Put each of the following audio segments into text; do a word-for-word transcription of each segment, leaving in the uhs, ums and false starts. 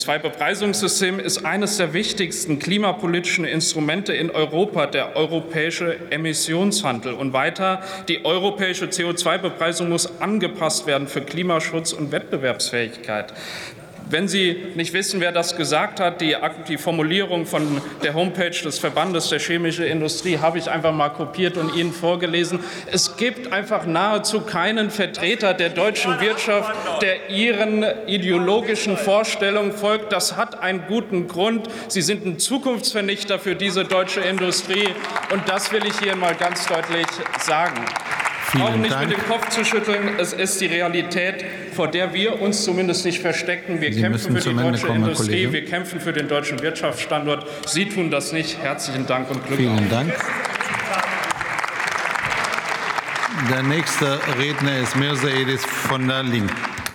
Das C O zwei Bepreisungssystem ist eines der wichtigsten klimapolitischen Instrumente in Europa, der europäische Emissionshandel. Und weiter, die europäische C O zwei Bepreisung muss angepasst werden für Klimaschutz und Wettbewerbsfähigkeit. Wenn Sie nicht wissen, wer das gesagt hat, die, die Formulierung von der Homepage des Verbandes der chemischen Industrie habe ich einfach mal kopiert und Ihnen vorgelesen. Es gibt einfach nahezu keinen Vertreter der deutschen Wirtschaft, der Ihren ideologischen Vorstellungen folgt. Das hat einen guten Grund. Sie sind ein Zukunftsvernichter für diese deutsche Industrie. Und das will ich hier mal ganz deutlich sagen. Auch nicht mit dem Kopf zu schütteln. Es ist die Realität, vor der wir uns zumindest nicht verstecken. Wir Sie kämpfen für die deutsche kommen, Industrie, Kollege. wir kämpfen für den deutschen Wirtschaftsstandort. Sie tun das nicht. Herzlichen Dank und Glück Vielen auf. Dank. Der nächste Redner ist Mirza Edis von der Linken.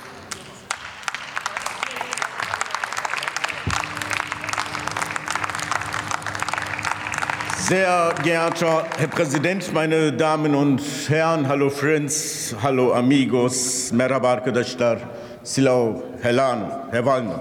Sehr geehrter Herr Präsident, meine Damen und Herren, hallo Friends, hallo Amigos, Merhaba arkadaşlar, Silau, Hellan, Herr Wallner.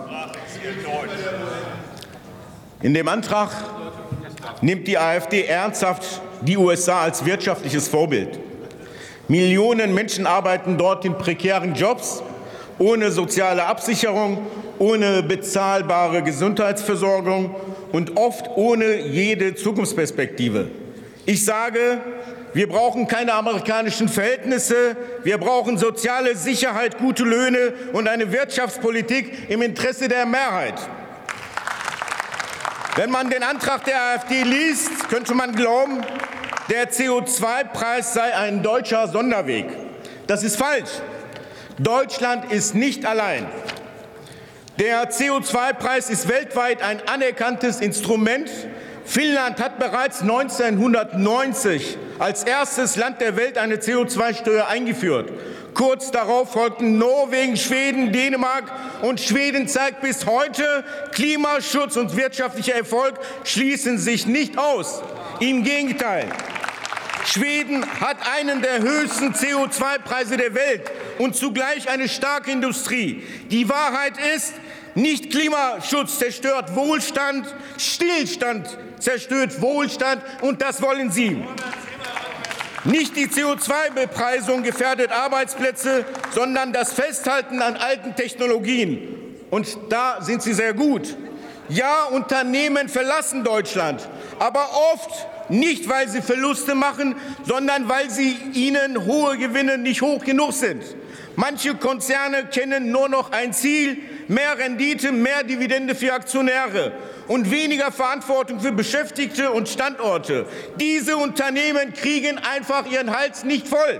In dem Antrag nimmt die AfD ernsthaft die U S A als wirtschaftliches Vorbild. Millionen Menschen arbeiten dort in prekären Jobs, ohne soziale Absicherung, ohne bezahlbare Gesundheitsversorgung und oft ohne jede Zukunftsperspektive. Ich sage, wir brauchen keine amerikanischen Verhältnisse, wir brauchen soziale Sicherheit, gute Löhne und eine Wirtschaftspolitik im Interesse der Mehrheit. Wenn man den Antrag der AfD liest, könnte man glauben, der C O zwei Preis sei ein deutscher Sonderweg. Das ist falsch. Deutschland ist nicht allein. Der C O zwei Preis ist weltweit ein anerkanntes Instrument. Finnland hat bereits neunzehnhundertneunzig als erstes Land der Welt eine C O zwei Steuer eingeführt. Kurz darauf folgten Norwegen, Schweden, Dänemark, und Schweden zeigt bis heute, Klimaschutz und wirtschaftlicher Erfolg schließen sich nicht aus. Im Gegenteil. Schweden hat einen der höchsten C O zwei Preise der Welt und zugleich eine starke Industrie. Die Wahrheit ist, nicht Klimaschutz zerstört Wohlstand, Stillstand zerstört Wohlstand, und das wollen Sie. Nicht die C O zwei Bepreisung gefährdet Arbeitsplätze, sondern das Festhalten an alten Technologien. Und da sind Sie sehr gut. Ja, Unternehmen verlassen Deutschland, aber oft nicht, weil sie Verluste machen, sondern weil sie ihnen hohe Gewinne nicht hoch genug sind. Manche Konzerne kennen nur noch ein Ziel: mehr Rendite, mehr Dividende für Aktionäre und weniger Verantwortung für Beschäftigte und Standorte. Diese Unternehmen kriegen einfach ihren Hals nicht voll.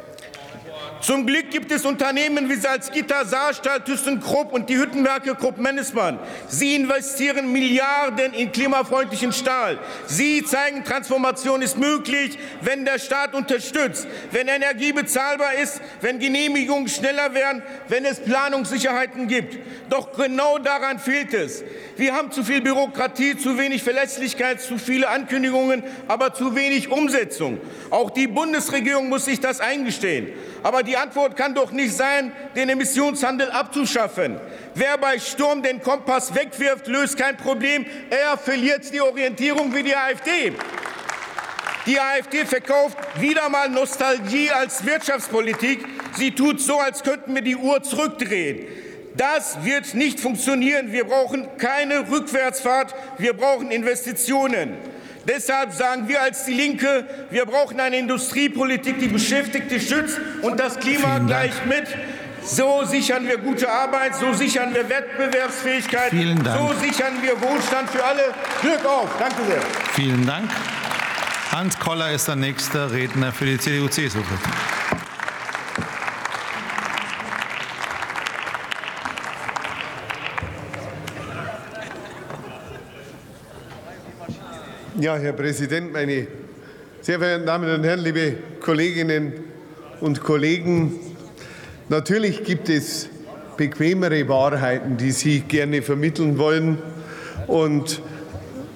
Zum Glück gibt es Unternehmen wie Salzgitter, Saarstahl, ThyssenKrupp und die Hüttenwerke Krupp-Mannesmann. Sie investieren Milliarden in klimafreundlichen Stahl. Sie zeigen, Transformation ist möglich, wenn der Staat unterstützt, wenn Energie bezahlbar ist, wenn Genehmigungen schneller werden, wenn es Planungssicherheiten gibt. Doch genau daran fehlt es. Wir haben zu viel Bürokratie, zu wenig Verlässlichkeit, zu viele Ankündigungen, aber zu wenig Umsetzung. Auch die Bundesregierung muss sich das eingestehen. Aber die Antwort kann doch nicht sein, den Emissionshandel abzuschaffen. Wer bei Sturm den Kompass wegwirft, löst kein Problem. Er verliert die Orientierung wie die AfD. Die AfD verkauft wieder mal Nostalgie als Wirtschaftspolitik. Sie tut so, als könnten wir die Uhr zurückdrehen. Das wird nicht funktionieren. Wir brauchen keine Rückwärtsfahrt. Wir brauchen Investitionen. Deshalb sagen wir als Die Linke, wir brauchen eine Industriepolitik, die Beschäftigte schützt und das Klima gleich mit. So sichern wir gute Arbeit, so sichern wir Wettbewerbsfähigkeit, so sichern wir Wohlstand für alle. Glück auf. Danke sehr. Vielen Dank. Hans Koller ist der nächste Redner für die C D U C S U. Ja, Herr Präsident, meine sehr verehrten Damen und Herren, liebe Kolleginnen und Kollegen! Natürlich gibt es bequemere Wahrheiten, die Sie gerne vermitteln wollen. Und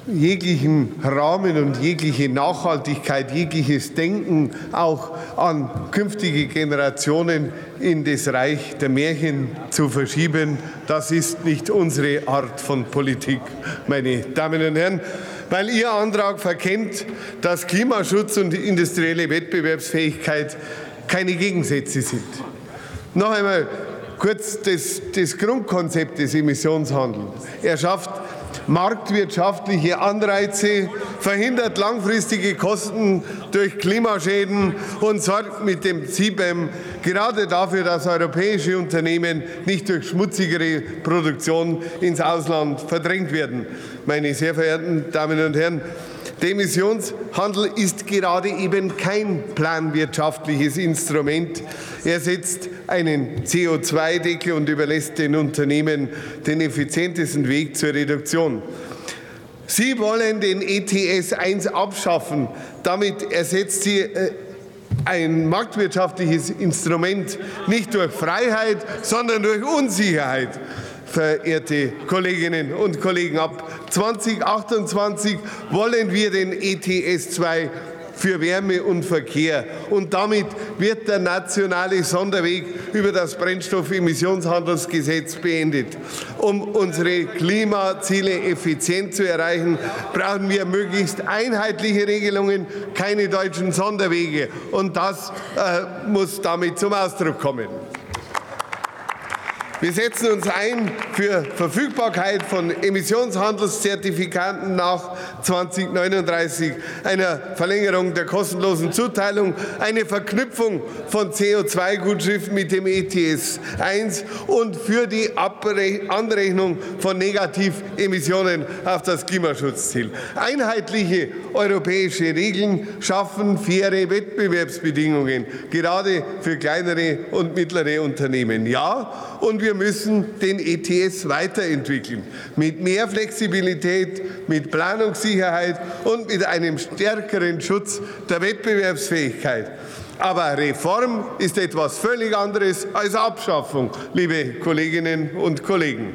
jeglichen Rahmen und jegliche Nachhaltigkeit, jegliches Denken auch an künftige Generationen in das Reich der Märchen zu verschieben. Das ist nicht unsere Art von Politik, meine Damen und Herren. Weil Ihr Antrag verkennt, dass Klimaschutz und industrielle Wettbewerbsfähigkeit keine Gegensätze sind. Noch einmal kurz das, das Grundkonzept des Emissionshandels. Er schafft marktwirtschaftliche Anreize, verhindert langfristige Kosten durch Klimaschäden und sorgt mit dem C B A M gerade dafür, dass europäische Unternehmen nicht durch schmutzigere Produktion ins Ausland verdrängt werden. Meine sehr verehrten Damen und Herren, der Emissionshandel ist gerade eben kein planwirtschaftliches Instrument. Er setzt einen C O zwei Deckel und überlässt den Unternehmen den effizientesten Weg zur Reduktion. Sie wollen den E T S eins abschaffen. Damit ersetzt Sie ein marktwirtschaftliches Instrument nicht durch Freiheit, sondern durch Unsicherheit. Verehrte Kolleginnen und Kollegen, ab zweitausendachtundzwanzig wollen wir den E T S zwei für Wärme und Verkehr. Und damit wird der nationale Sonderweg über das Brennstoffemissionshandelsgesetz beendet. Um unsere Klimaziele effizient zu erreichen, brauchen wir möglichst einheitliche Regelungen, keine deutschen Sonderwege. Und das äh, muss damit zum Ausdruck kommen. Wir setzen uns ein für Verfügbarkeit von Emissionshandelszertifikaten nach zweitausendneununddreißig, einer Verlängerung der kostenlosen Zuteilung, eine Verknüpfung von C O zwei Gutschriften mit dem E T S eins und für die Anrechnung von Negativemissionen auf das Klimaschutzziel. Einheitliche europäische Regeln schaffen faire Wettbewerbsbedingungen, gerade für kleinere und mittlere Unternehmen. Ja, und wir müssen den E T S weiterentwickeln, mit mehr Flexibilität, mit Planungssicherheit und mit einem stärkeren Schutz der Wettbewerbsfähigkeit. Aber Reform ist etwas völlig anderes als Abschaffung, liebe Kolleginnen und Kollegen.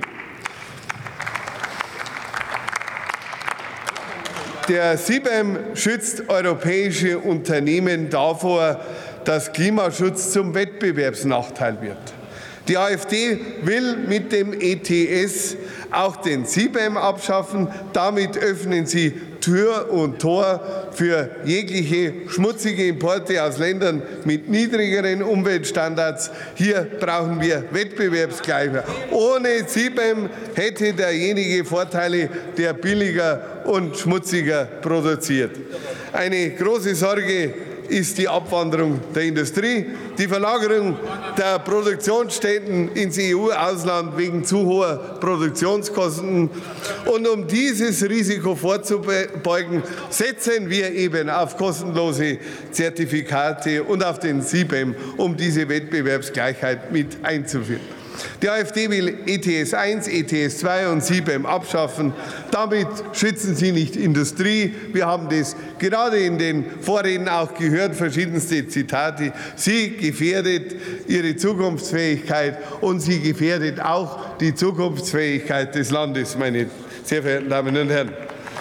Der C B A M schützt europäische Unternehmen davor, dass Klimaschutz zum Wettbewerbsnachteil wird. Die AfD will mit dem E T S auch den C B A M abschaffen. Damit öffnen sie Tür und Tor für jegliche schmutzige Importe aus Ländern mit niedrigeren Umweltstandards. Hier brauchen wir Wettbewerbsgleichheit. Ohne C B A M hätte derjenige Vorteile, der billiger und schmutziger produziert. Eine große Sorge ist die Abwanderung der Industrie, die Verlagerung der Produktionsstätten ins E U-Ausland wegen zu hoher Produktionskosten. Und um dieses Risiko vorzubeugen, setzen wir eben auf kostenlose Zertifikate und auf den C B A M, um diese Wettbewerbsgleichheit mit einzuführen. Die AfD will E T S eins, E T S zwei und C B A M abschaffen. Damit schützen sie nicht Industrie. Wir haben das gerade in den Vorreden auch gehört, verschiedenste Zitate. Sie gefährdet ihre Zukunftsfähigkeit und sie gefährdet auch die Zukunftsfähigkeit des Landes, meine sehr verehrten Damen und Herren.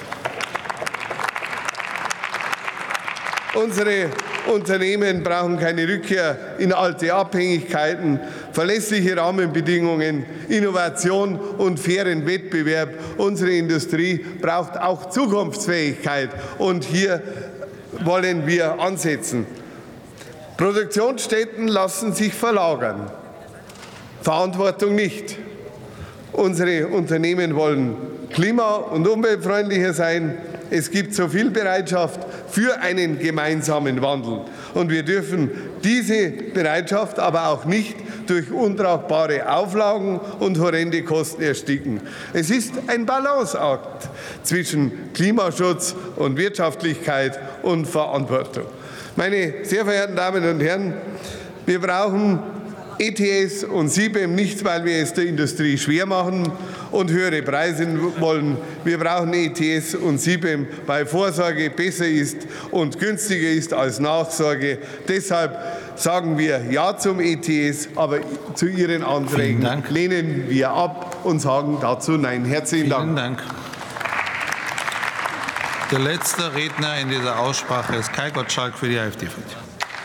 Unsere Unternehmen brauchen keine Rückkehr in alte Abhängigkeiten, verlässliche Rahmenbedingungen, Innovation und fairen Wettbewerb. Unsere Industrie braucht auch Zukunftsfähigkeit, und hier wollen wir ansetzen. Produktionsstätten lassen sich verlagern, Verantwortung nicht. Unsere Unternehmen wollen klima- und umweltfreundlicher sein. Es gibt so viel Bereitschaft für einen gemeinsamen Wandel. Und wir dürfen diese Bereitschaft aber auch nicht durch untragbare Auflagen und horrende Kosten ersticken. Es ist ein Balanceakt zwischen Klimaschutz und Wirtschaftlichkeit und Verantwortung. Meine sehr verehrten Damen und Herren, wir brauchen E T S und C B A M nicht, weil wir es der Industrie schwer machen und höhere Preise wollen. Wir brauchen E T S und C B A M, weil Vorsorge besser ist und günstiger ist als Nachsorge. Deshalb sagen wir Ja zum E T S, aber zu Ihren Anträgen lehnen wir ab und sagen dazu Nein. Herzlichen Dank. Vielen Dank. Der letzte Redner in dieser Aussprache ist Kai Gottschalk für die AfD-Fraktion.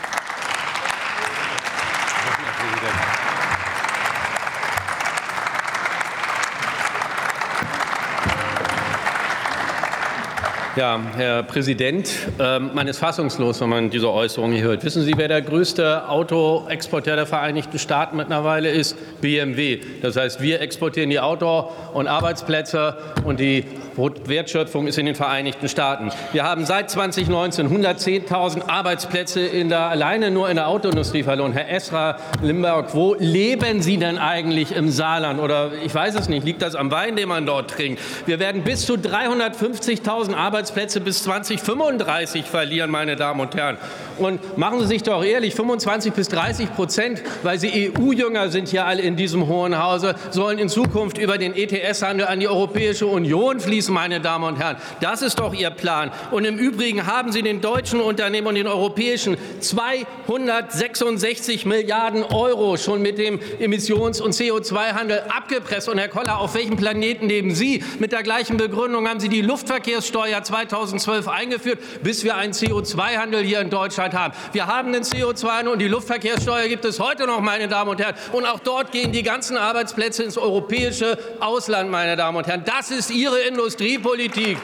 Ja, Herr Präsident, äh, man ist fassungslos, wenn man diese Äußerungen hier hört. Wissen Sie, wer der größte Autoexporteur der Vereinigten Staaten mittlerweile ist? B M W. Das heißt, wir exportieren die Auto- und Arbeitsplätze und die Wertschöpfung ist in den Vereinigten Staaten. Wir haben seit zweitausendneunzehn hundertzehntausend Arbeitsplätze in der, alleine nur in der Autoindustrie verloren. Herr Esra Limburg, wo leben Sie denn eigentlich im Saarland? Oder ich weiß es nicht, liegt das am Wein, den man dort trinkt? Wir werden bis zu dreihundertfünfzigtausend Arbeitsplätze bis zweitausendfünfunddreißig verlieren, meine Damen und Herren. Und machen Sie sich doch ehrlich, fünfundzwanzig bis dreißig Prozent, weil Sie E U-Jünger sind hier alle in diesem Hohen Hause, sollen in Zukunft über den E T S-Handel an die Europäische Union fließen, meine Damen und Herren. Das ist doch Ihr Plan. Und im Übrigen haben Sie den deutschen Unternehmen und den europäischen zweihundertsechsundsechzig Milliarden Euro schon mit dem Emissions- und C O zwei Handel abgepresst. Und Herr Koller, auf welchem Planeten leben Sie? Mit der gleichen Begründung haben Sie die Luftverkehrssteuer zweitausendzwölf eingeführt, bis wir einen C O zwei Handel hier in Deutschland haben. Wir haben den C O zwei Handel und die Luftverkehrssteuer gibt es heute noch, meine Damen und Herren. Und auch dort gehen die ganzen Arbeitsplätze ins europäische Ausland, meine Damen und Herren. Das ist Ihre Industriepolitik.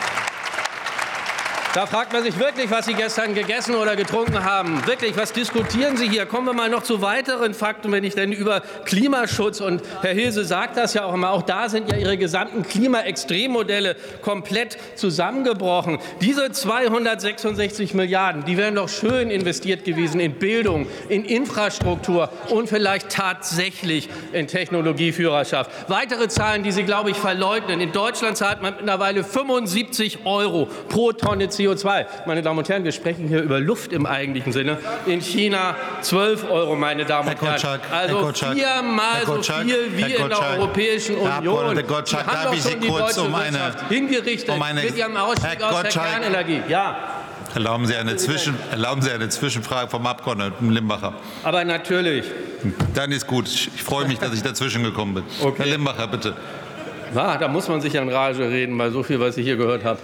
Da fragt man sich wirklich, was Sie gestern gegessen oder getrunken haben. Wirklich, was diskutieren Sie hier? Kommen wir mal noch zu weiteren Fakten, wenn ich denn über Klimaschutz, und Herr Hilse sagt das ja auch immer, auch da sind ja Ihre gesamten Klimaextremmodelle komplett zusammengebrochen. Diese zweihundertsechsundsechzig Milliarden, die wären doch schön investiert gewesen in Bildung, in Infrastruktur und vielleicht tatsächlich in Technologieführerschaft. Weitere Zahlen, die Sie, glaube ich, verleugnen. In Deutschland zahlt man mittlerweile fünfundsiebzig Euro pro Tonne C O zwei. Meine Damen und Herren, wir sprechen hier über Luft im eigentlichen Sinne. In China zwölf Euro, meine Damen und Herren. Also viermal so viel wie in der Europäischen Union. Herr Gottschalk, darf ich Sie kurz um eine, hingerichtet um eine, mit Ihrem Ausstieg aus der Kernenergie. Ja. Erlauben Sie, eine Zwischen, erlauben Sie eine Zwischenfrage vom Abgeordneten Limbacher. Aber natürlich. Dann ist gut. Ich freue mich, dass ich dazwischen gekommen bin. Okay. Herr Limbacher, bitte. Ah, da muss man sich an Rage reden, bei so viel, was ich hier gehört habe.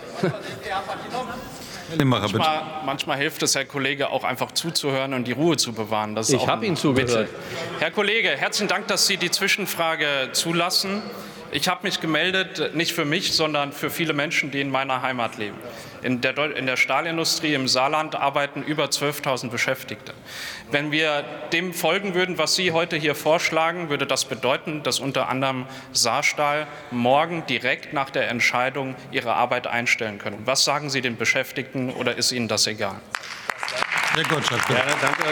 Manchmal, manchmal hilft es, Herr Kollege, auch einfach zuzuhören und die Ruhe zu bewahren. Das ist ich habe Ihnen zugehört. Bitte. Herr Kollege, herzlichen Dank, dass Sie die Zwischenfrage zulassen. Ich habe mich gemeldet, nicht für mich, sondern für viele Menschen, die in meiner Heimat leben. In der, in der Stahlindustrie im Saarland arbeiten über zwölftausend Beschäftigte. Wenn wir dem folgen würden, was Sie heute hier vorschlagen, würde das bedeuten, dass unter anderem Saarstahl morgen direkt nach der Entscheidung ihre Arbeit einstellen können. Was sagen Sie den Beschäftigten, oder ist Ihnen das egal? Herr Gottschalk, ja, danke.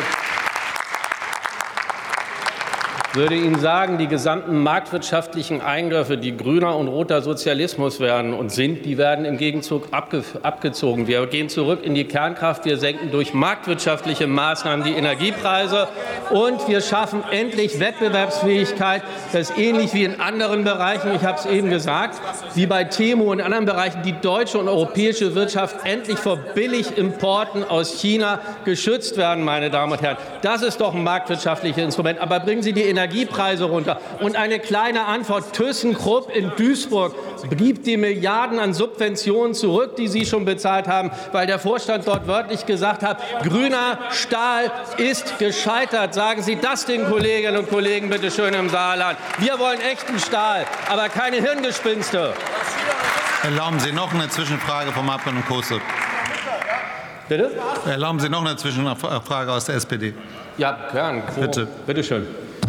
Ich würde Ihnen sagen, die gesamten marktwirtschaftlichen Eingriffe, die grüner und roter Sozialismus werden und sind, die werden im Gegenzug abge abgezogen. Wir gehen zurück in die Kernkraft, wir senken durch marktwirtschaftliche Maßnahmen die Energiepreise und wir schaffen endlich Wettbewerbsfähigkeit. Das ist ähnlich wie in anderen Bereichen, ich habe es eben gesagt, wie bei Temu und in anderen Bereichen, die deutsche und europäische Wirtschaft endlich vor Billigimporten aus China geschützt werden, meine Damen und Herren. Das ist doch ein marktwirtschaftliches Instrument. Aber bringen Sie die Energiepreise runter. Und eine kleine Antwort. ThyssenKrupp in Duisburg gibt die Milliarden an Subventionen zurück, die Sie schon bezahlt haben, weil der Vorstand dort wörtlich gesagt hat, grüner Stahl ist gescheitert. Sagen Sie das den Kolleginnen und Kollegen bitte schön im Saarland. Wir wollen echten Stahl, aber keine Hirngespinste. Erlauben Sie noch eine Zwischenfrage vom Abgeordneten Kosse. Bitte? Erlauben Sie noch eine Zwischenfrage aus der S P D. Ja, gern. Bitte. Bitte schön.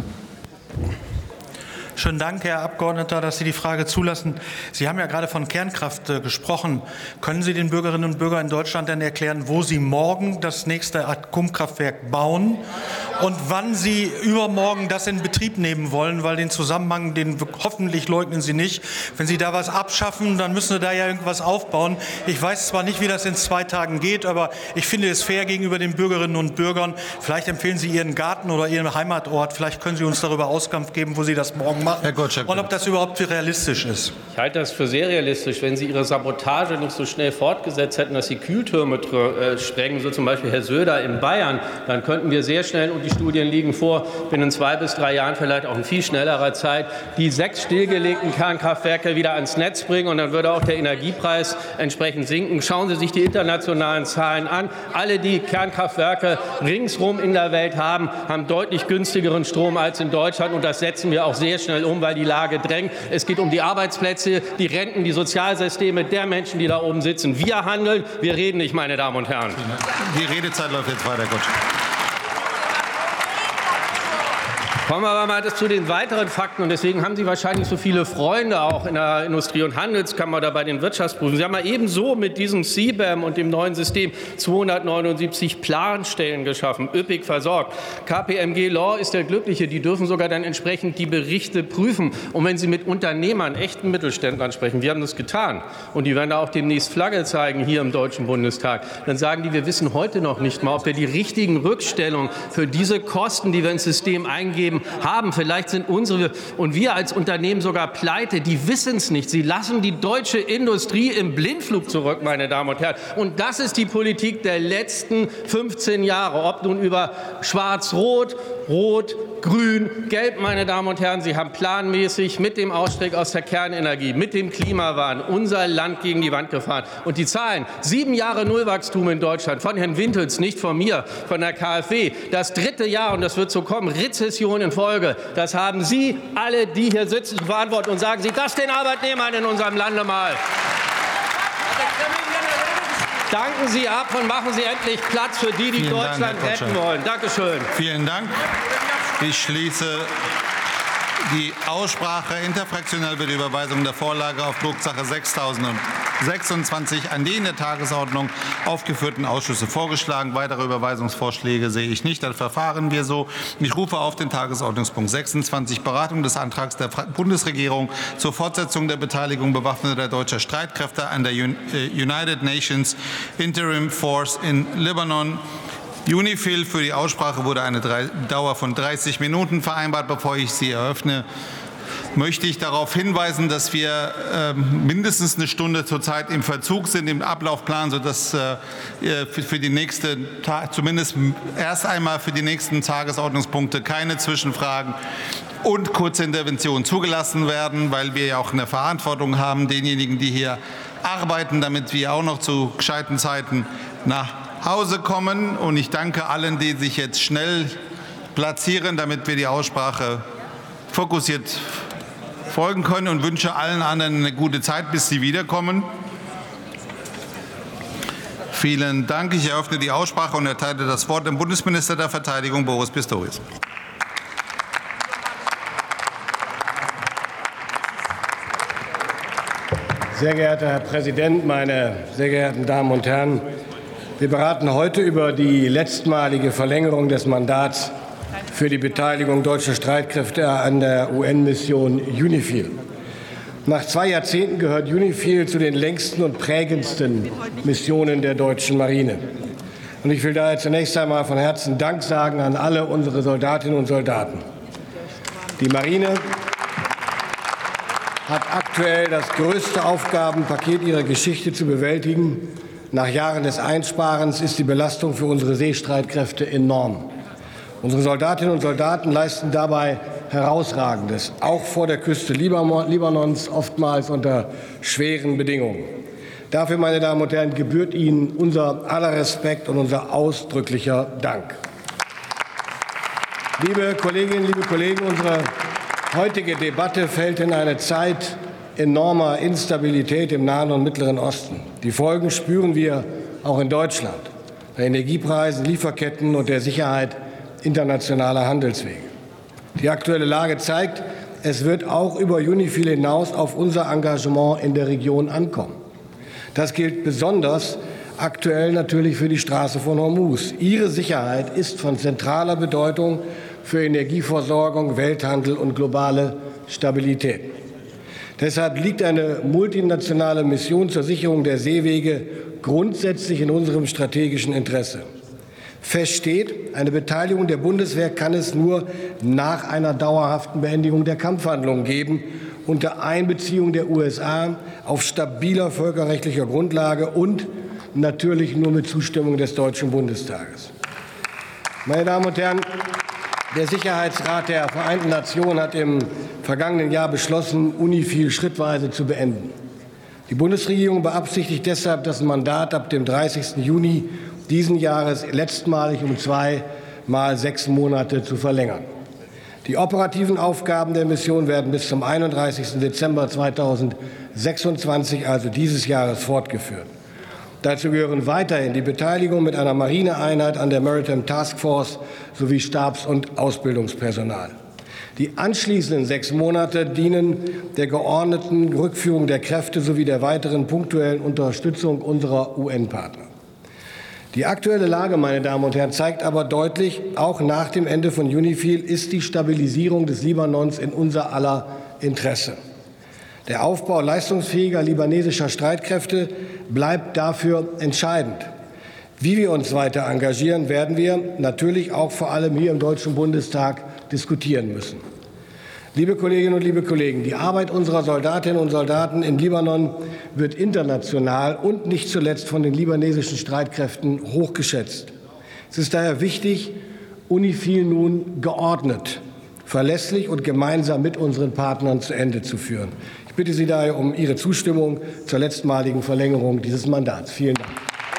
Schönen Dank, Herr Abgeordneter, dass Sie die Frage zulassen. Sie haben ja gerade von Kernkraft äh, gesprochen. Können Sie den Bürgerinnen und Bürgern in Deutschland denn erklären, wo Sie morgen das nächste Atomkraftwerk bauen und wann Sie übermorgen das in Betrieb nehmen wollen? Weil den Zusammenhang, den hoffentlich leugnen Sie nicht. Wenn Sie da was abschaffen, dann müssen Sie da ja irgendwas aufbauen. Ich weiß zwar nicht, wie das in zwei Tagen geht, aber ich finde es fair gegenüber den Bürgerinnen und Bürgern. Vielleicht empfehlen Sie Ihren Garten oder Ihren Heimatort. Vielleicht können Sie uns darüber Auskunft geben, wo Sie das morgen machen. Herr Gottschalk, und ob das überhaupt realistisch ist. Ich halte das für sehr realistisch. Wenn Sie Ihre Sabotage nicht so schnell fortgesetzt hätten, dass Sie Kühltürme äh, sprengen, so zum Beispiel Herr Söder in Bayern, dann könnten wir sehr schnell und die die Studien liegen vor, binnen zwei bis drei Jahren, vielleicht auch in viel schnellerer Zeit, die sechs stillgelegten Kernkraftwerke wieder ans Netz bringen, und dann würde auch der Energiepreis entsprechend sinken. Schauen Sie sich die internationalen Zahlen an. Alle, die Kernkraftwerke ringsrum in der Welt haben, haben deutlich günstigeren Strom als in Deutschland, und das setzen wir auch sehr schnell um, weil die Lage drängt. Es geht um die Arbeitsplätze, die Renten, die Sozialsysteme der Menschen, die da oben sitzen. Wir handeln, wir reden nicht, meine Damen und Herren. Die Redezeit läuft jetzt weiter, gut. Kommen wir aber mal zu den weiteren Fakten. Und deswegen haben Sie wahrscheinlich so viele Freunde auch in der Industrie- und Handelskammer oder bei den Wirtschaftsprüfungen. Sie haben ja ebenso mit diesem C B A M und dem neuen System zweihundertneunundsiebzig Planstellen geschaffen, üppig versorgt. K P M G Law ist der Glückliche. Die dürfen sogar dann entsprechend die Berichte prüfen. Und wenn Sie mit Unternehmern, echten Mittelständlern sprechen, wir haben das getan, und die werden da auch demnächst Flagge zeigen hier im Deutschen Bundestag, dann sagen die, wir wissen heute noch nicht mal, ob wir die richtigen Rückstellungen für diese Kosten, die wir ins System eingeben, haben. Vielleicht sind unsere und wir als Unternehmen sogar pleite. Die wissen es nicht. Sie lassen die deutsche Industrie im Blindflug zurück, meine Damen und Herren. Und das ist die Politik der letzten fünfzehn Jahre. Ob nun über Schwarz-Rot, Rot, Grün, Gelb, meine Damen und Herren. Sie haben planmäßig mit dem Ausstieg aus der Kernenergie, mit dem Klimawahn unser Land gegen die Wand gefahren. Und die Zahlen, sieben Jahre Nullwachstum in Deutschland, von Herrn Wintels, nicht von mir, von der K f W. Das dritte Jahr, und das wird so kommen, Rezession in Folge. Das haben Sie alle, die hier sitzen, zu verantworten. Und sagen Sie das den Arbeitnehmern in unserem Lande mal. Danken Sie ab und machen Sie endlich Platz für die, die Vielen Deutschland Dank, Herr retten wollen. Dankeschön. Vielen Dank. Ich schließe die Aussprache. Interfraktionell wird die Überweisung der Vorlage auf Drucksache sechstausendsechsundzwanzig an die in der Tagesordnung aufgeführten Ausschüsse vorgeschlagen. Weitere Überweisungsvorschläge sehe ich nicht. Dann verfahren wir so. Ich rufe auf den Tagesordnungspunkt sechsundzwanzig, Beratung des Antrags der Bundesregierung zur Fortsetzung der Beteiligung bewaffneter deutscher Streitkräfte an der United Nations Interim Force in Libanon. UNIFIL. Für die Aussprache wurde eine Dauer von dreißig Minuten vereinbart. Bevor ich sie eröffne, möchte ich darauf hinweisen, dass wir äh, mindestens eine Stunde zurzeit im Verzug sind im Ablaufplan, sodass äh, für die nächste, zumindest erst einmal für die nächsten Tagesordnungspunkte keine Zwischenfragen und kurze Interventionen zugelassen werden, weil wir ja auch eine Verantwortung haben, denjenigen, die hier arbeiten, damit wir auch noch zu gescheiten Zeiten nach Hause kommen. Und ich danke allen, die sich jetzt schnell platzieren, damit wir die Aussprache fokussiert folgen können, und wünsche allen anderen eine gute Zeit, bis sie wiederkommen. Vielen Dank. Ich eröffne die Aussprache und erteile das Wort dem Bundesminister der Verteidigung, Boris Pistorius. Sehr geehrter Herr Präsident, meine sehr geehrten Damen und Herren! Wir beraten heute über die letztmalige Verlängerung des Mandats für die Beteiligung deutscher Streitkräfte an der U N-Mission UNIFIL. Nach zwei Jahrzehnten gehört UNIFIL zu den längsten und prägendsten Missionen der deutschen Marine. Und ich will daher zunächst einmal von Herzen Dank sagen an alle unsere Soldatinnen und Soldaten. Die Marine hat aktuell das größte Aufgabenpaket ihrer Geschichte zu bewältigen. Nach Jahren des Einsparens ist die Belastung für unsere Seestreitkräfte enorm. Unsere Soldatinnen und Soldaten leisten dabei Herausragendes, auch vor der Küste Libanons, oftmals unter schweren Bedingungen. Dafür, meine Damen und Herren, gebührt Ihnen unser aller Respekt und unser ausdrücklicher Dank. Liebe Kolleginnen, liebe Kollegen, unsere heutige Debatte fällt in eine Zeit enormer Instabilität im Nahen und Mittleren Osten. Die Folgen spüren wir auch in Deutschland, bei Energiepreisen, Lieferketten und der Sicherheit internationaler Handelswege. Die aktuelle Lage zeigt, es wird auch über UNIFIL hinaus auf unser Engagement in der Region ankommen. Das gilt besonders aktuell natürlich für die Straße von Hormuz. Ihre Sicherheit ist von zentraler Bedeutung für Energieversorgung, Welthandel und globale Stabilität. Deshalb liegt eine multinationale Mission zur Sicherung der Seewege grundsätzlich in unserem strategischen Interesse. Fest steht, eine Beteiligung der Bundeswehr kann es nur nach einer dauerhaften Beendigung der Kampfhandlungen geben, unter Einbeziehung der U S A auf stabiler völkerrechtlicher Grundlage und natürlich nur mit Zustimmung des Deutschen Bundestages. Meine Damen und Herren, Der Sicherheitsrat der Vereinten Nationen hat im vergangenen Jahr beschlossen, UNIFIL schrittweise zu beenden. Die Bundesregierung beabsichtigt deshalb, das Mandat ab dem dreißigsten Juni diesen Jahres letztmalig um zwei mal sechs Monate zu verlängern. Die operativen Aufgaben der Mission werden bis zum einunddreißigsten Dezember zweitausendsechsundzwanzig, also dieses Jahres, fortgeführt. Dazu gehören weiterhin die Beteiligung mit einer Marineeinheit an der Maritime Task Force sowie Stabs- und Ausbildungspersonal. Die anschließenden sechs Monate dienen der geordneten Rückführung der Kräfte sowie der weiteren punktuellen Unterstützung unserer U N-Partner. Die aktuelle Lage, meine Damen und Herren, zeigt aber deutlich, auch nach dem Ende von UNIFIL ist die Stabilisierung des Libanons in unser aller Interesse. Der Aufbau leistungsfähiger libanesischer Streitkräfte bleibt dafür entscheidend. Wie wir uns weiter engagieren, werden wir natürlich auch vor allem hier im Deutschen Bundestag diskutieren müssen. Liebe Kolleginnen und liebe Kollegen, die Arbeit unserer Soldatinnen und Soldaten in Libanon wird international und nicht zuletzt von den libanesischen Streitkräften hochgeschätzt. Es ist daher wichtig, UNIFIL nun geordnet, verlässlich und gemeinsam mit unseren Partnern zu Ende zu führen. Ich bitte Sie daher um Ihre Zustimmung zur letztmaligen Verlängerung dieses Mandats. Vielen Dank.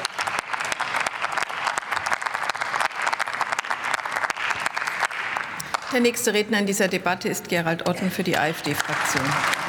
Der nächste Redner in dieser Debatte ist Gerald Otten für die AfD-Fraktion.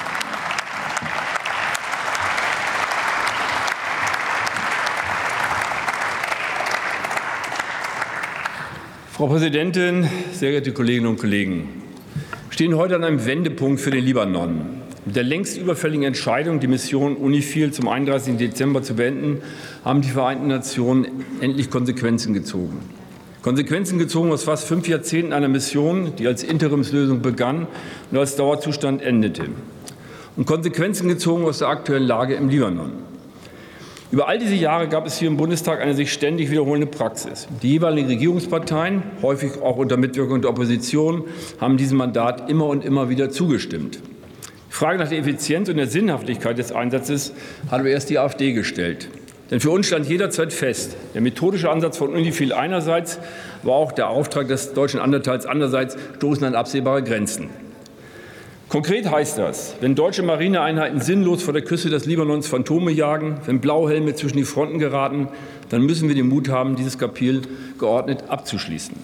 Frau Präsidentin, sehr geehrte Kolleginnen und Kollegen! Wir stehen heute an einem Wendepunkt für den Libanon. Mit der längst überfälligen Entscheidung, die Mission UNIFIL zum einunddreißigsten Dezember zu beenden, haben die Vereinten Nationen endlich Konsequenzen gezogen. Konsequenzen gezogen aus fast fünf Jahrzehnten einer Mission, die als Interimslösung begann und als Dauerzustand endete. Und Konsequenzen gezogen aus der aktuellen Lage im Libanon. Über all diese Jahre gab es hier im Bundestag eine sich ständig wiederholende Praxis. Die jeweiligen Regierungsparteien, häufig auch unter Mitwirkung der Opposition, haben diesem Mandat immer und immer wieder zugestimmt. Die Frage nach der Effizienz und der Sinnhaftigkeit des Einsatzes hat aber erst die AfD gestellt. Denn für uns stand jederzeit fest, der methodische Ansatz von UNIFIL einerseits, aber auch der Auftrag des deutschen Anderteils andererseits stoßen an absehbare Grenzen. Konkret heißt das, wenn deutsche Marineeinheiten sinnlos vor der Küste des Libanons Phantome jagen, wenn Blauhelme zwischen die Fronten geraten, dann müssen wir den Mut haben, dieses Kapitel geordnet abzuschließen.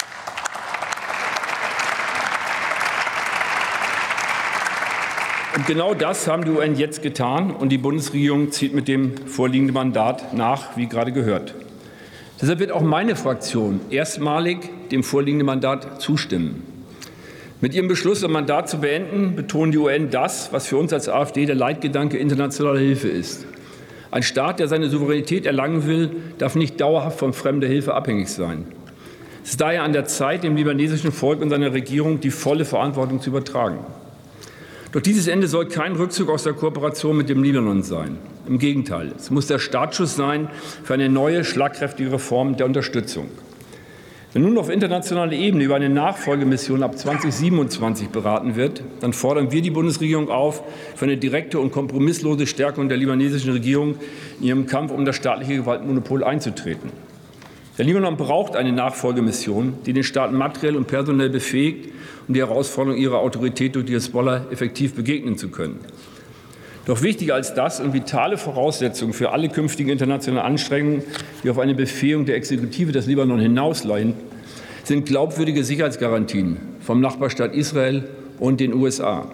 Und genau das haben die U N jetzt getan, und die Bundesregierung zieht mit dem vorliegenden Mandat nach, wie gerade gehört. Deshalb wird auch meine Fraktion erstmalig dem vorliegenden Mandat zustimmen. Mit ihrem Beschluss, das Mandat zu beenden, betonen die U N das, was für uns als AfD der Leitgedanke internationaler Hilfe ist. Ein Staat, der seine Souveränität erlangen will, darf nicht dauerhaft von fremder Hilfe abhängig sein. Es ist daher an der Zeit, dem libanesischen Volk und seiner Regierung die volle Verantwortung zu übertragen. Doch dieses Ende soll kein Rückzug aus der Kooperation mit dem Libanon sein. Im Gegenteil, es muss der Startschuss sein für eine neue, schlagkräftige Reform der Unterstützung. Wenn nun auf internationaler Ebene über eine Nachfolgemission ab zweitausendsiebenundzwanzig beraten wird, dann fordern wir die Bundesregierung auf, für eine direkte und kompromisslose Stärkung der libanesischen Regierung in ihrem Kampf um das staatliche Gewaltmonopol einzutreten. Der Libanon braucht eine Nachfolgemission, die den Staat materiell und personell befähigt, um die Herausforderung ihrer Autorität durch die Hisbollah effektiv begegnen zu können. Doch wichtiger als das und vitale Voraussetzungen für alle künftigen internationalen Anstrengungen, die auf eine Befähigung der Exekutive des Libanon hinausleiten, sind glaubwürdige Sicherheitsgarantien vom Nachbarstaat Israel und den U S A.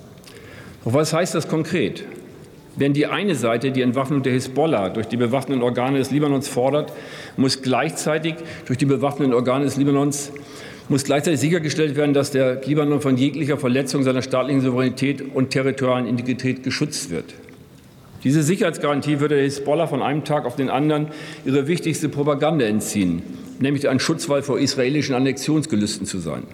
Doch was heißt das konkret? Wenn die eine Seite die Entwaffnung der Hisbollah durch die bewaffneten Organe des Libanons fordert, muss gleichzeitig durch die bewaffneten Organe des Libanons muss gleichzeitig sichergestellt werden, dass der Libanon von jeglicher Verletzung seiner staatlichen Souveränität und territorialen Integrität geschützt wird. Diese Sicherheitsgarantie würde der Hisbollah von einem Tag auf den anderen ihre wichtigste Propaganda entziehen, nämlich ein Schutzwall vor israelischen Annexionsgelüsten zu sein.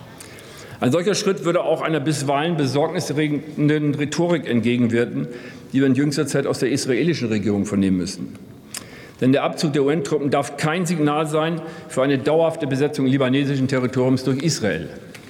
Ein solcher Schritt würde auch einer bisweilen besorgniserregenden Rhetorik entgegenwirken, die wir in jüngster Zeit aus der israelischen Regierung vernehmen müssen. Denn der Abzug der U N-Truppen darf kein Signal sein für eine dauerhafte Besetzung libanesischen Territoriums durch Israel.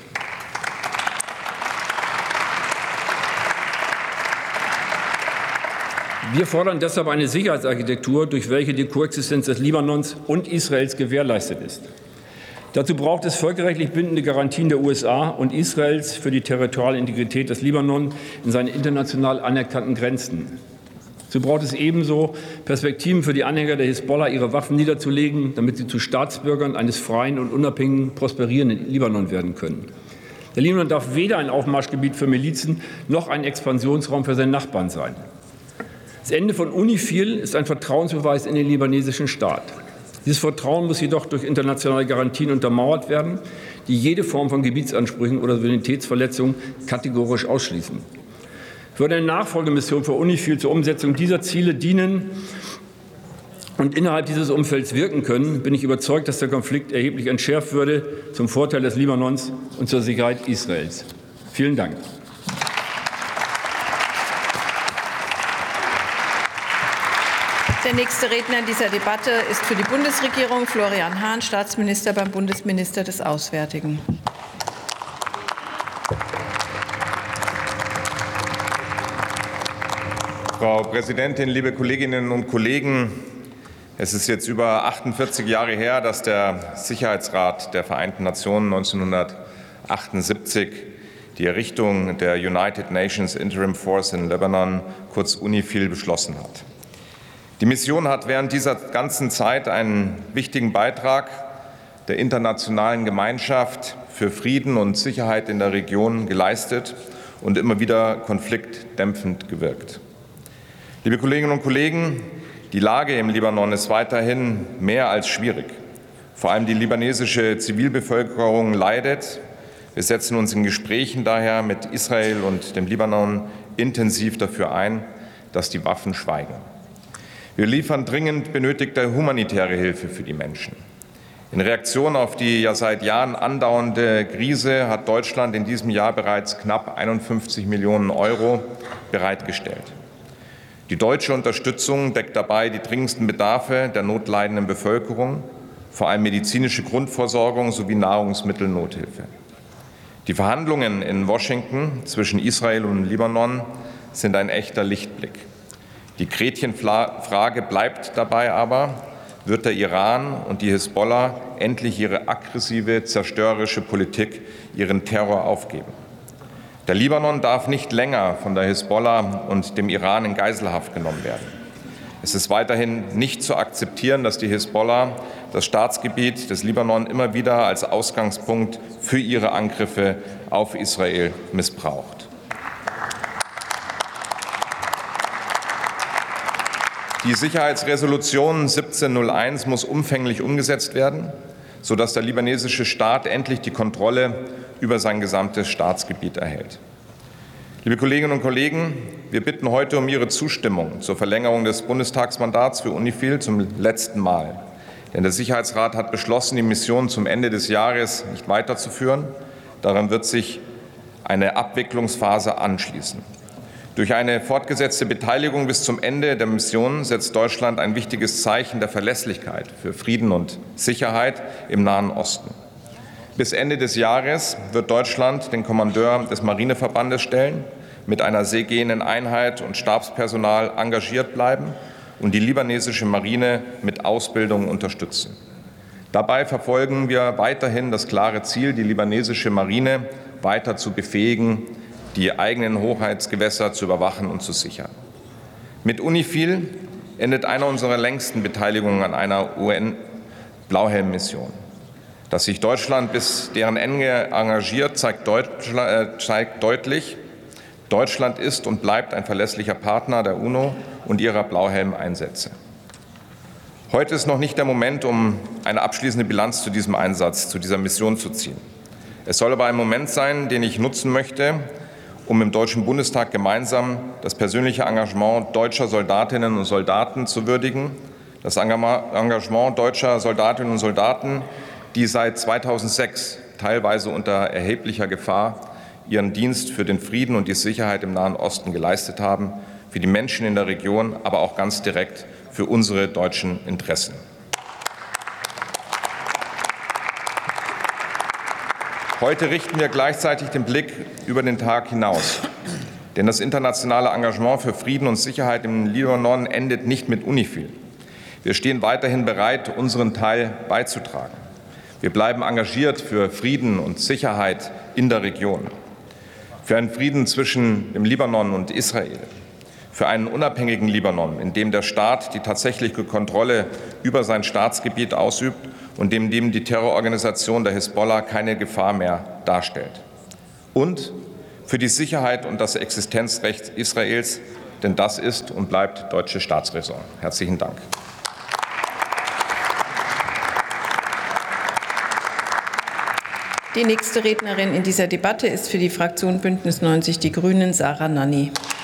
Wir fordern deshalb eine Sicherheitsarchitektur, durch welche die Koexistenz des Libanons und Israels gewährleistet ist. Dazu braucht es völkerrechtlich bindende Garantien der U S A und Israels für die territoriale Integrität des Libanon in seinen international anerkannten Grenzen. So braucht es ebenso Perspektiven für die Anhänger der Hisbollah, ihre Waffen niederzulegen, damit sie zu Staatsbürgern eines freien und unabhängigen, prosperierenden Libanon werden können. Der Libanon darf weder ein Aufmarschgebiet für Milizen noch ein Expansionsraum für seine Nachbarn sein. Das Ende von UNIFIL ist ein Vertrauensbeweis in den libanesischen Staat. Dieses Vertrauen muss jedoch durch internationale Garantien untermauert werden, die jede Form von Gebietsansprüchen oder Souveränitätsverletzungen kategorisch ausschließen. Würde eine Nachfolgemission für UNIFIL zur Umsetzung dieser Ziele dienen und innerhalb dieses Umfelds wirken können, bin ich überzeugt, dass der Konflikt erheblich entschärft würde, zum Vorteil des Libanons und zur Sicherheit Israels. Vielen Dank. Der nächste Redner in dieser Debatte ist für die Bundesregierung Florian Hahn, Staatsminister beim Bundesminister des Auswärtigen. Frau Präsidentin, liebe Kolleginnen und Kollegen! Es ist jetzt über achtundvierzig Jahre her, dass der Sicherheitsrat der Vereinten Nationen neunzehnhundertachtundsiebzig die Errichtung der United Nations Interim Force in Lebanon, kurz UNIFIL, beschlossen hat. Die Mission hat während dieser ganzen Zeit einen wichtigen Beitrag der internationalen Gemeinschaft für Frieden und Sicherheit in der Region geleistet und immer wieder konfliktdämpfend gewirkt. Liebe Kolleginnen und Kollegen, die Lage im Libanon ist weiterhin mehr als schwierig. Vor allem die libanesische Zivilbevölkerung leidet. Wir setzen uns in Gesprächen daher mit Israel und dem Libanon intensiv dafür ein, dass die Waffen schweigen. Wir liefern dringend benötigte humanitäre Hilfe für die Menschen. In Reaktion auf die ja seit Jahren andauernde Krise hat Deutschland in diesem Jahr bereits knapp einundfünfzig Millionen Euro bereitgestellt. Die deutsche Unterstützung deckt dabei die dringendsten Bedarfe der notleidenden Bevölkerung, vor allem medizinische Grundversorgung sowie Nahrungsmittelnothilfe. Die Verhandlungen in Washington zwischen Israel und Libanon sind ein echter Lichtblick. Die Gretchenfrage bleibt dabei aber, wird der Iran und die Hisbollah endlich ihre aggressive, zerstörerische Politik, ihren Terror aufgeben. Der Libanon darf nicht länger von der Hisbollah und dem Iran in Geiselhaft genommen werden. Es ist weiterhin nicht zu akzeptieren, dass die Hisbollah das Staatsgebiet des Libanon immer wieder als Ausgangspunkt für ihre Angriffe auf Israel missbraucht. Die Sicherheitsresolution siebzehnhunderteins muss umfänglich umgesetzt werden, sodass der libanesische Staat endlich die Kontrolle über sein gesamtes Staatsgebiet erhält. Liebe Kolleginnen und Kollegen, wir bitten heute um Ihre Zustimmung zur Verlängerung des Bundestagsmandats für UNIFIL zum letzten Mal. Denn der Sicherheitsrat hat beschlossen, die Mission zum Ende des Jahres nicht weiterzuführen. Daran wird sich eine Abwicklungsphase anschließen. Durch eine fortgesetzte Beteiligung bis zum Ende der Mission setzt Deutschland ein wichtiges Zeichen der Verlässlichkeit für Frieden und Sicherheit im Nahen Osten. Bis Ende des Jahres wird Deutschland den Kommandeur des Marineverbandes stellen, mit einer seegehenden Einheit und Stabspersonal engagiert bleiben und die libanesische Marine mit Ausbildung unterstützen. Dabei verfolgen wir weiterhin das klare Ziel, die libanesische Marine weiter zu befähigen, die eigenen Hoheitsgewässer zu überwachen und zu sichern. Mit UNIFIL endet eine unserer längsten Beteiligungen an einer U N-Blauhelm-Mission. Dass sich Deutschland bis deren Ende engagiert, zeigt, Deutschland, äh, zeigt deutlich, Deutschland ist und bleibt ein verlässlicher Partner der UNO und ihrer Blauhelm-Einsätze. Heute ist noch nicht der Moment, um eine abschließende Bilanz zu diesem Einsatz, zu dieser Mission zu ziehen. Es soll aber ein Moment sein, den ich nutzen möchte, um im Deutschen Bundestag gemeinsam das persönliche Engagement deutscher Soldatinnen und Soldaten zu würdigen, das Engagement deutscher Soldatinnen und Soldaten, die seit zweitausendsechs teilweise unter erheblicher Gefahr ihren Dienst für den Frieden und die Sicherheit im Nahen Osten geleistet haben, für die Menschen in der Region, aber auch ganz direkt für unsere deutschen Interessen. Heute richten wir gleichzeitig den Blick über den Tag hinaus. Denn das internationale Engagement für Frieden und Sicherheit im Libanon endet nicht mit UNIFIL. Wir stehen weiterhin bereit, unseren Teil beizutragen. Wir bleiben engagiert für Frieden und Sicherheit in der Region, für einen Frieden zwischen dem Libanon und Israel, für einen unabhängigen Libanon, in dem der Staat die tatsächliche Kontrolle über sein Staatsgebiet ausübt und in dem die Terrororganisation der Hisbollah keine Gefahr mehr darstellt. Und für die Sicherheit und das Existenzrecht Israels, denn das ist und bleibt deutsche Staatsräson. Herzlichen Dank. Die nächste Rednerin in dieser Debatte ist für die Fraktion Bündnis neunzig Die Grünen Sarah Nanni.